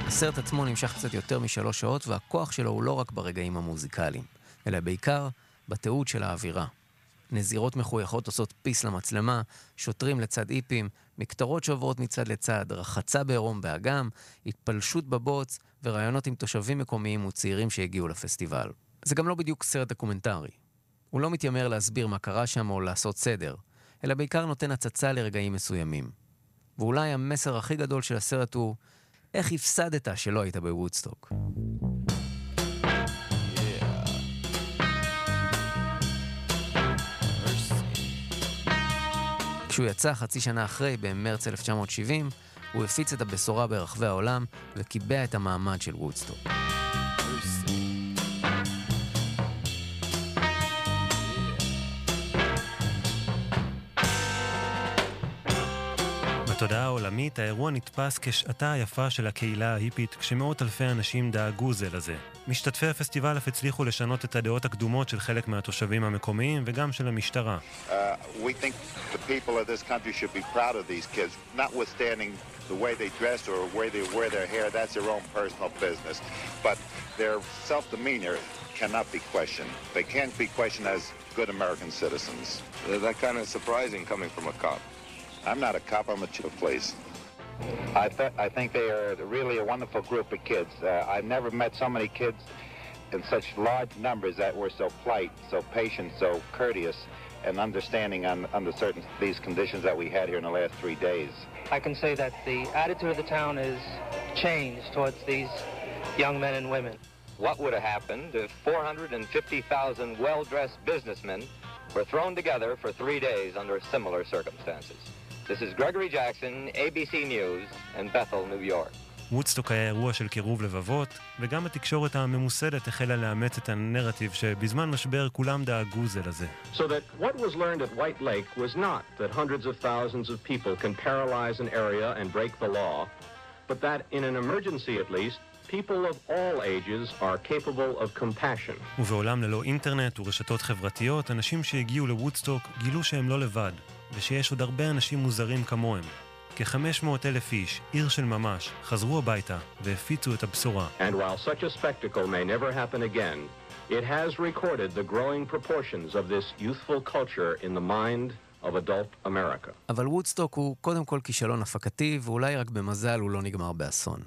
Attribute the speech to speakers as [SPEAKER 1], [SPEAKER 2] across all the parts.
[SPEAKER 1] הסרט עצמו נמשך קצת יותר מ3 שעות, והכוח שלו הוא לא רק ברגעים המוזיקליים, אלא בעיקר בתיעוד של האווירה. נזירות מחויכות עושות פיס למצלמה, שוטרים לצד איפים, מקטרות שעוברות מצד לצד, רחצה בעירום באגם, התפלשות בבוץ ורעיונות עם תושבים מקומיים וצעירים שהגיעו לפסטיבל. זה גם לא בדיוק סרט דוקומנטרי. הוא לא מתיימר להסביר מה קרה שם או לעשות סדר, אלא בעיקר נותן הצצה לרגעים מסוימים. ואולי המסר הכי גדול של הסרט הוא איך הפסדת שלא היית בוודסטוק. כשהוא יצא חצי שנה אחרי, במרץ 1970, הוא הפיץ את הבשורה ברחבי העולם וקיבע את המעמד של וודסטוק.
[SPEAKER 2] בתודעה העולמית, האירוע נתפס כשעתה היפה של הקהילה ההיפית, כשמאות אלפי אנשים דאגו זה לזה. משתתפי הפסטיבל אף הצליחו לשנות את הדעות הקדומות של חלק מהתושבים המקומיים וגם של המשטרה.
[SPEAKER 3] We think the people of this country should be proud of these kids, notwithstanding the way they dress or where they wear their hair. That's their own personal business. But their self-demeanor cannot be questioned. They can't be questioned as good American citizens.
[SPEAKER 4] That kind of surprising coming from a cop.
[SPEAKER 3] I'm not a cop, I'm a chief of police. I think they are really a wonderful group of kids. I've never met so many kids in such large numbers that were so polite, so patient, so courteous, and understanding under certain these conditions that we had here in the last 3 days.
[SPEAKER 5] I can say that the attitude of the town is changed towards these young men and women.
[SPEAKER 4] What would have happened if 450,000 well-dressed businessmen were thrown together for 3 days under similar circumstances? This is Gregory Jackson, ABC News, in Bethel, New York.
[SPEAKER 2] וודסטוק היה אירוע של קירוב לבבות, וגם התקשורת הממוסדת החלה לאמץ את הנרטיב שבזמן משבר כולם דאגו זה לזה.
[SPEAKER 6] So that what was learned at White Lake was not that hundreds of thousands of people can paralyze an area and break the law, but that in an emergency at least, people of all ages are capable of compassion.
[SPEAKER 2] ובעולם ללא אינטרנט ורשתות חברתיות, אנשים שהגיעו לוודסטוק גילו שהם לא לבד, ושיש עוד הרבה אנשים מוזרים כמוהם. כ-500,000 איש, עיר של ממש, חזרו הביתה והפיצו את הבשורה.
[SPEAKER 6] And while such a spectacle may never happen again, it has recorded the growing proportions of this youthful culture in the mind of adult America.
[SPEAKER 1] אבל וודסטוק הוא קודם כל כישלון הפקתי, ואולי רק במזל הוא לא נגמר באסון.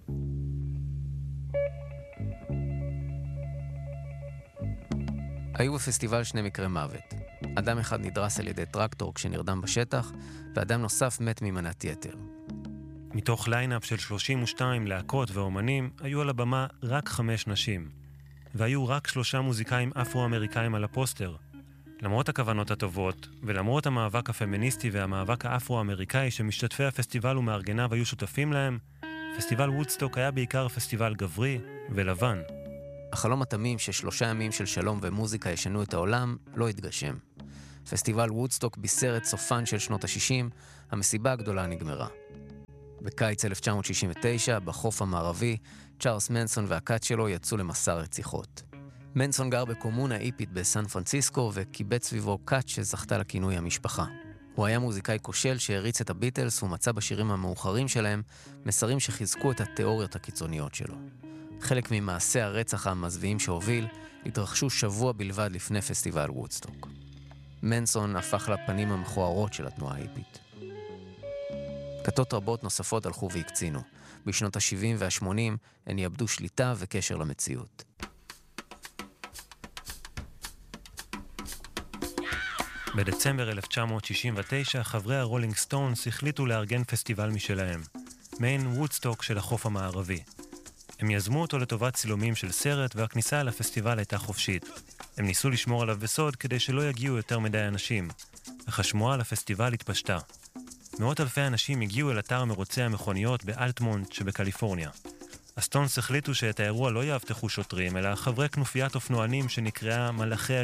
[SPEAKER 1] היו בפסטיבל 2 מקרי מוות. אדם אחד נדרס על ידי טרקטור כשנרדם בשטח, ואדם נוסף מת ממנת יתר.
[SPEAKER 2] מתוך ליינאפ של 32 להקות ואומנים, היו על הבמה רק 5 נשים. והיו רק 3 מוזיקאים אפרו-אמריקאים על הפוסטר. למרות הכוונות הטובות, ולמרות המאבק הפמיניסטי והמאבק האפרו-אמריקאי שמשתתפי הפסטיבל ומארגניו היו שותפים להם, פסטיבל וודסטוק היה בעיקר פסטיבל גברי ולבן.
[SPEAKER 1] החלום התמים ש3 ימים של שלום ומוזיקה ישנו את העולם לא התגשם. פסטיבל וודסטוק בישר את סופן של שנות ה-60, המסיבה הגדולה נגמרה. בקיץ 1969, בחוף המערבי, צ'ארלס מנסון והכת שלו יצאו למסע רציחות. מנסון גר בקומונה איפית בסן פרנסיסקו וקיבץ סביבו כת שזכתה לכינוי המשפחה. הוא היה מוזיקאי כושל שהריץ את הביטלס ומצא בשירים המאוחרים שלהם מסרים שחיזקו את התיאוריות הקיצוניות שלו. חלק ממעשי הרצח המזוויעים שהוביל התרחשו שבוע בלבד לפני פסטיבל וודסטוק. מנסון הפך לפנים המכוערות של התנועה ההיפית. כתות רבות נוספות הלכו והקצינו. בשנות ה-70 וה-80 הן יאבדו שליטה וקשר למציאות.
[SPEAKER 2] בדצמבר 1969 חברי הרולינג סטונס החליטו לארגן פסטיבל משלהם, מעין וודסטוק של החוף המערבי. הם יזמו אותו לטובת צילומים של סרט, והכניסה אל הפסטיבל הייתה חופשית. הם ניסו לשמור עליו בסוד כדי שלא יגיעו יותר מדי אנשים, אך השמועה על הפסטיבל התפשטה. מאות אלפי אנשים הגיעו אל אתר מרוצי המכוניות באלטמונט שבקליפורניה. הסטונס החליטו שאת האירוע לא יאבטחו שוטרים, אלא חברי כנופיית אופנוענים שנקראה מלאכי